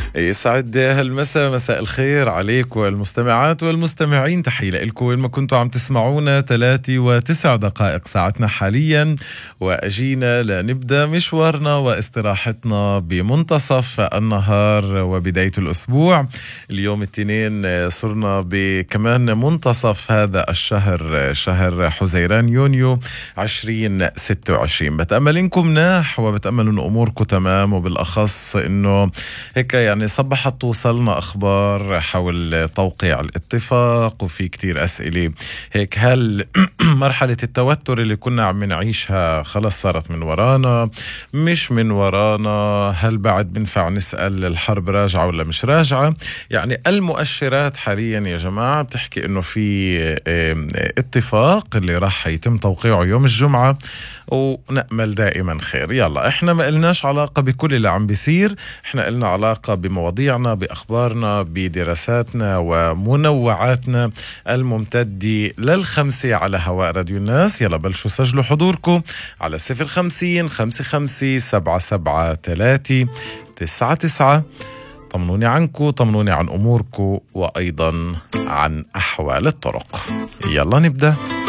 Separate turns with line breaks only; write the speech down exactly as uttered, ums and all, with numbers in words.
يسعد هالمساء، مساء الخير عليكم المستمعات والمستمعين. تحية لكم وين ما كنتوا عم تسمعونا. ثلاثة وتسع دقائق ساعتنا حاليا، وأجينا لنبدأ مشوارنا واستراحتنا بمنتصف النهار وبداية الأسبوع. اليوم الاثنين صرنا بكمان منتصف هذا الشهر، شهر حزيران يونيو عشرين ستة وعشرين. بتأمل إنكم مناح وبتأمل إن أموركم تمام، وبالأخص إنه هيك يعني صبحت توصلنا أخبار حول توقيع الاتفاق، وفي كتير أسئلة هيك. هل مرحلة التوتر اللي كنا عم نعيشها خلص صارت من ورانا؟ مش من ورانا؟ هل بعد بنفع نسأل الحرب راجعة ولا مش راجعة؟ يعني المؤشرات حاليا يا جماعة بتحكي إنه في اتفاق اللي راح يتم توقيعه يوم الجمعة، ونأمل دائما خير. يلا احنا ما قلناش علاقة بكل اللي عم بيصير، احنا قلنا علاقة بمواضيعنا، بأخبارنا، بدراساتنا ومنوعاتنا الممتدة للخمسة على هواء راديو الناس. يلا بلشوا سجلوا حضوركم على صفر خمسين خمسة خمسة سبعة سبعة ثلاثة تسعة تسعة. طمنوني عنكم، طمنوني عن أموركم، وأيضا عن أحوال الطرق. يلا نبدأ.